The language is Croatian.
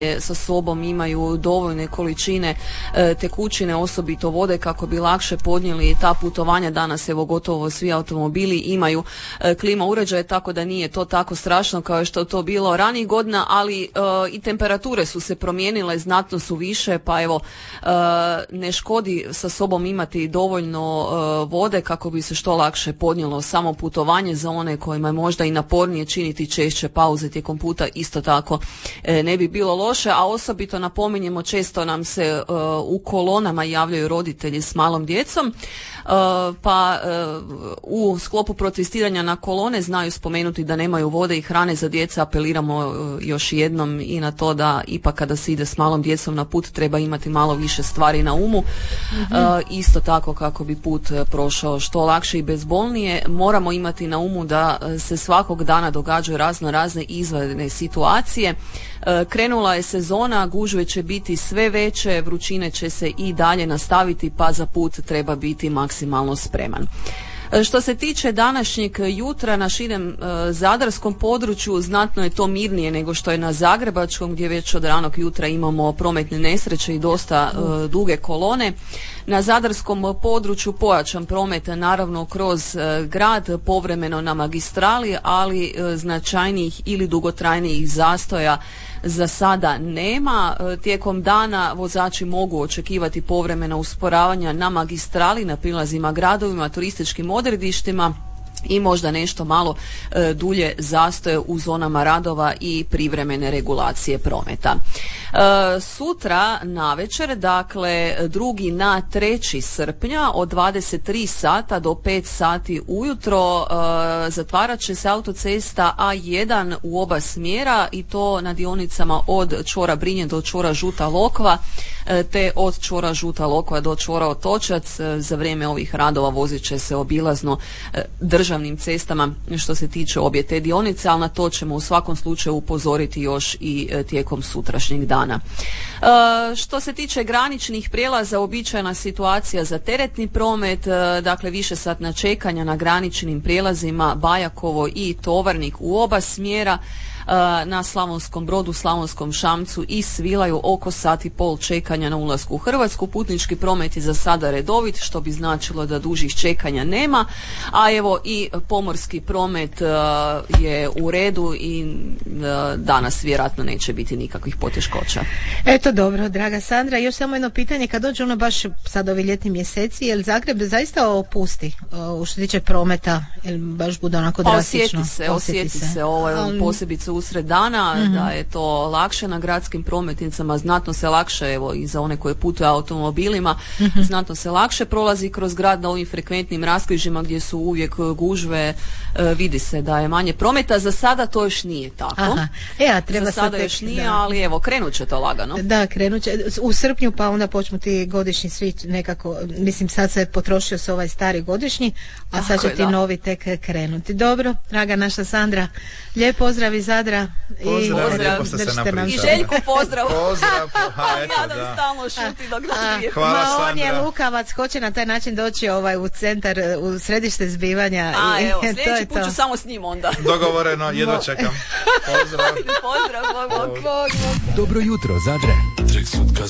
sa sobom imaju dovoljne količine tekućine, osobito vode, kako bi lakše podnijeli ta putovanja. Danas evo gotovo svi automobili imaju klima uređaje, tako da nije to tako strašno kao što je to bilo ranijih godina, ali i temperature su se promijenile, znatno su više, pa evo ne škodi sa sobom imati dovoljno vode kako bi se što lakše podnijelo samo putovanje. Za one kojima je možda i napornije činiti češće pauze tijekom puta, isto tako ne bi bilo loše. A osobito napominjemo, često nam se u kolonama javljaju roditelji s malom djecom, pa u sklopu protestiranja na kolone znaju spomenuti da nemaju vode i hrane za djecu. Apeliramo još jednom i na to da ipak kada se ide s malom djecom na put treba imati malo više stvari na umu. Isto tako kako bi put prošao što lakše i bezbolnije, moramo imati na umu da se svakog dana događaju razne izvanredne situacije. Krenula je sezona, gužve će biti sve veće, vrućine će se i dalje nastaviti, pa za put treba biti maksimalno spreman. Što se tiče današnjeg jutra na širem zadarskom području, znatno je to mirnije nego što je na zagrebačkom, gdje već od ranog jutra imamo prometne nesreće i dosta duge kolone. Na zadarskom području pojačan promet naravno kroz grad, povremeno na magistrali, ali značajnijih ili dugotrajnijih zastoja za sada nema. Tijekom dana vozači mogu očekivati povremena usporavanja na magistrali, na prilazima gradovima, turističkim odredištima i možda nešto malo dulje zastoje u zonama radova i privremene regulacije prometa. Sutra navečer, dakle 2. na 3. srpnja od 23 sata do 5 sati ujutro zatvarat će se autocesta A1 u oba smjera, i to na dionicama od čvora Brinje do čvora Žuta Lokva, te od čvora Žuta Lokva do čvora Otočac. Za vrijeme ovih radova vozit će se obilazno državnim cestama što se tiče obje te dionice, ali na to ćemo u svakom slučaju upozoriti još i tijekom sutrašnjeg dana. Što se tiče graničnih prijelaza, uobičajena situacija za teretni promet, dakle višesatna čekanja na graničnim prijelazima Bajakovo i Tovarnik u oba smjera. Na Slavonskom Brodu, Slavonskom Šamcu i Svilaju oko sat i pol čekanja na ulasku u Hrvatsku. Putnički promet je za sada redovit, što bi značilo da dužih čekanja nema, a evo i pomorski promet je u redu i danas vjerojatno neće biti nikakvih poteškoća. Eto, dobro, draga Sandra, još samo jedno pitanje, kad dođe ono baš sad ovi ljetni mjeseci, je li Zagreb zaista opusti što se tiče prometa, ili baš bude onako drastično? Osjeti se posebice usred dana, da je to lakše na gradskim prometnicama, znatno se lakše, evo i za one koje putuju automobilima, znatno se lakše prolazi kroz grad na ovim frekventnim raskrižjima gdje su uvijek gužve, vidi se da je manje prometa. Za sada to još nije tako. Za sada još nije, ali evo krenut će to lagano. Da, krenut će u srpnju, pa onda počnu ti godišnji svi nekako, mislim sad se potrošio se ovaj stari godišnji, a sad će ti novi tek krenuti. Dobro, draga naša Sandra, lijep pozdrav iz Zadra. Pozdrav. I Željku pozdrav. Ja da stalno šuti dok nas nije. Hvala, Sandra. On je lukavac, hoće na taj način doći u centar, u središte zbivanja. Evo, sljedeći put ću samo s njim onda. Dogovoreno, jedno čekam. Pozdrav. Pozdrav, bog. Dobro jutro, Zadre.